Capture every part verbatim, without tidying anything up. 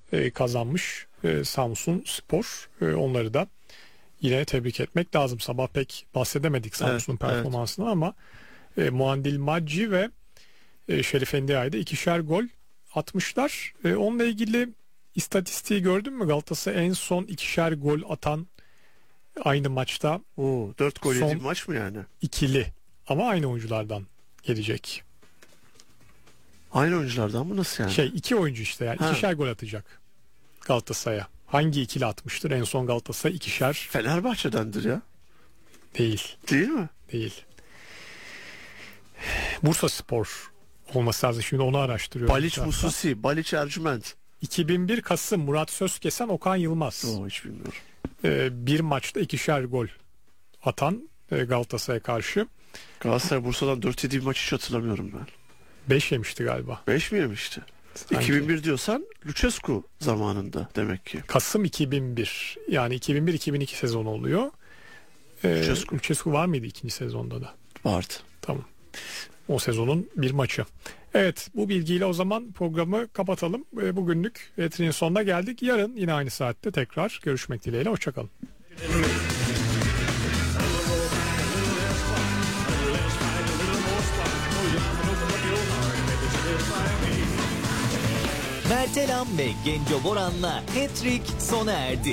e, kazanmış e, Samsun Spor. E, onları da yine tebrik etmek lazım. Sabah pek bahsedemedik Samsun'un evet, performansından evet. ama e, Muandil Macci ve e, Şerif Endiay'da ikişer gol atmışlar. E, onunla ilgili istatistiği gördün mü? Galatasaray en son ikişer gol atan aynı maçta. Oo, dört gol yediği maç mı yani? İkili ama aynı oyunculardan gelecek. Aynı oyunculardan mı, nasıl yani? Şey iki oyuncu işte yani ha. ikişer gol atacak Galatasaray'a. Hangi ikili atmıştır? En son Galatasaray ikişer. Fenerbahçe'dendir ya. Değil. Değil mi? Değil. Bursaspor olması lazım. Şimdi onu araştırıyorum. Baliç Mususi, Baliç Ercüment. iki bin bir Kasım Murat Sözkesen, Okan Yılmaz. Oo, hiç bilmiyorum. Ee, bir maçta ikişer gol atan e, Galatasaray'a karşı. Galatasaray Bursa'dan dört yediği maç hiç hatırlamıyorum ben. beş yemişti galiba. beş mi yemişti? Sanki. iki bin bir diyorsan Lucescu zamanında demek ki. Kasım iki bin bir. Yani iki bin bir iki bin iki sezonu oluyor. Ee, Lucescu. Lucescu var mıydı ikinci sezonda da? Vardı. Tamam. O sezonun bir maçı. Evet, bu bilgiyle o zaman programı kapatalım. Bugünlük Etrinin sonuna geldik. Yarın yine aynı saatte tekrar görüşmek dileğiyle. Hoşçakalın. Mertelam ve Genco Boran'la Hat-Trick sona erdi.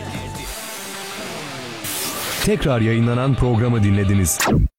Tekrar yayınlanan programı dinlediniz.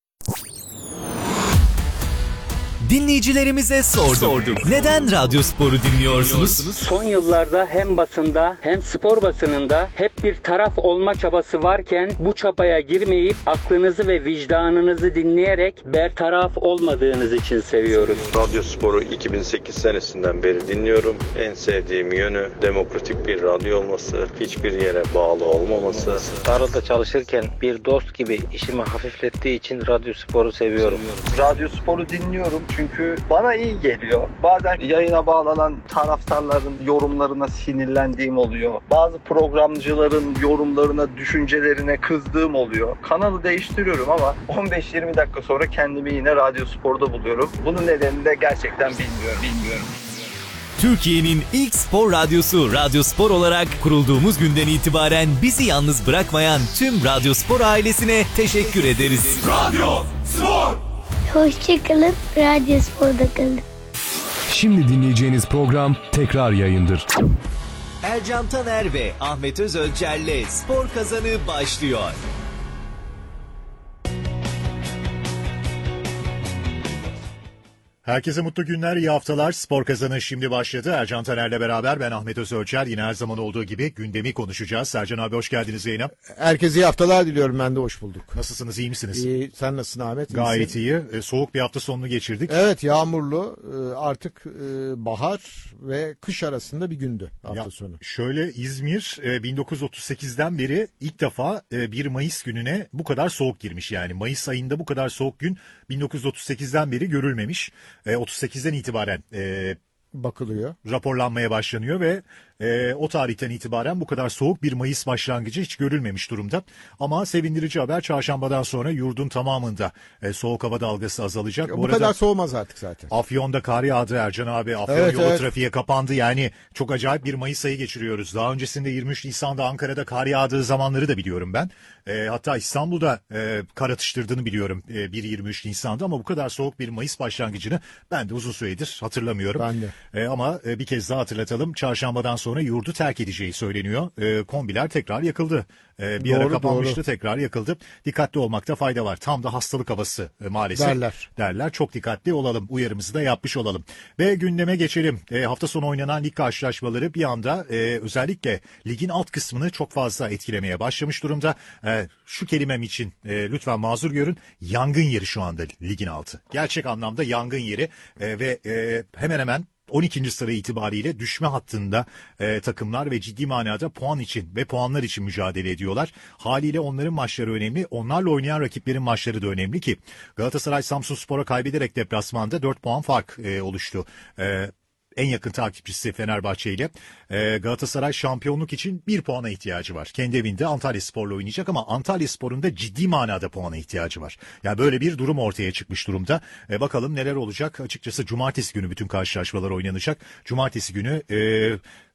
Dinleyicilerimize sorduk. sorduk. Neden Radyospor'u dinliyorsunuz? Son yıllarda hem basında hem spor basınında hep bir taraf olma çabası varken bu çabaya girmeyip aklınızı ve vicdanınızı dinleyerek bertaraf olmadığınız için seviyoruz. Radyospor'u iki bin sekiz senesinden beri dinliyorum. En sevdiğim yönü demokratik bir radyo olması, hiçbir yere bağlı olmaması. Tarlada çalışırken bir dost gibi işimi hafiflettiği için Radyospor'u seviyorum. Radyospor'u dinliyorum. Çünkü bana iyi geliyor. Bazen yayına bağlanan taraftarların yorumlarına sinirlendiğim oluyor. Bazı programcıların yorumlarına, düşüncelerine kızdığım oluyor. Kanalı değiştiriyorum ama on beş yirmi dakika sonra kendimi yine Radyospor'da buluyorum. Bunun nedenini de gerçekten bilmiyorum. bilmiyorum. Türkiye'nin ilk spor radyosu Radyospor olarak kurulduğumuz günden itibaren bizi yalnız bırakmayan tüm Radyospor ailesine teşekkür ederiz. Radyospor! Hoşçakalın, Radyospor'da kalın. Şimdi dinleyeceğiniz program tekrar yayındır. Ercan Taner ve Ahmet Özölçer'le Spor Kazanı başlıyor. Herkese mutlu günler, iyi haftalar. Spor Kazanı şimdi başladı. Ercan Taner'le beraber ben Ahmet Özölçer. Yine her zaman olduğu gibi gündemi konuşacağız. Sercan abi hoş geldiniz yayına. Herkese iyi haftalar diliyorum, ben de hoş bulduk. Nasılsınız, iyi misiniz? İyi, sen nasılsın Ahmet? Gayet iyi. E, soğuk bir hafta sonunu geçirdik. Evet, yağmurlu. E, artık e, bahar ve kış arasında bir gündü hafta ya, sonu. Şöyle İzmir e, bin dokuz yüz otuz sekizden beri ilk defa e, bir Mayıs gününe bu kadar soğuk girmiş. Yani Mayıs ayında bu kadar soğuk gün bin dokuz yüz otuz sekizden beri görülmemiş. E, otuz sekizden itibaren e, bakılıyor, raporlanmaya başlanıyor ve e, o tarihten itibaren bu kadar soğuk bir Mayıs başlangıcı hiç görülmemiş durumda. Ama sevindirici haber, çarşambadan sonra yurdun tamamında e, soğuk hava dalgası azalacak. Bu, bu kadar soğumaz artık zaten. Afyon'da kar yağdı Ercan abi. Afyon evet, yolu evet. trafiğe kapandı. Yani çok acayip bir Mayıs ayı geçiriyoruz. Daha öncesinde yirmi üç Nisan'da Ankara'da kar yağdığı zamanları da biliyorum ben. E, hatta İstanbul'da e, kar atıştırdığını biliyorum e, bir yirmi üç Nisan'da, ama bu kadar soğuk bir Mayıs başlangıcını ben de uzun süredir hatırlamıyorum. Ben de. E, ama e, bir kez daha hatırlatalım. Çarşambadan sonra yurdu terk edeceği söyleniyor. E, kombiler tekrar yakıldı. E, bir doğru, ara kapanmıştı, doğru. tekrar yakıldı. Dikkatli olmakta fayda var. Tam da hastalık havası e, maalesef. Derler. Derler. Çok dikkatli olalım. Uyarımızı da yapmış olalım. Ve gündeme geçelim. E, hafta sonu oynanan lig karşılaşmaları bir anda e, özellikle ligin alt kısmını çok fazla etkilemeye başlamış durumda. E, şu kelimem için e, lütfen mazur görün. Yangın yeri şu anda ligin altı. Gerçek anlamda yangın yeri e, ve e, hemen hemen on ikinci sıra itibariyle düşme hattında e, takımlar ve ciddi manada puan için ve puanlar için mücadele ediyorlar. Haliyle onların maçları önemli. Onlarla oynayan rakiplerin maçları da önemli ki Galatasaray Samsunspor'a kaybederek deplasmanda dört puan fark e, oluştu. E, en yakın takipçisi Fenerbahçe ile e, Galatasaray şampiyonluk için bir puana ihtiyacı var. Kendi evinde Antalyaspor'la oynayacak ama Antalyaspor'un da ciddi manada puana ihtiyacı var. Yani böyle bir durum ortaya çıkmış durumda. E, bakalım neler olacak. Açıkçası cumartesi günü bütün karşılaşmalar oynanacak. Cumartesi günü e,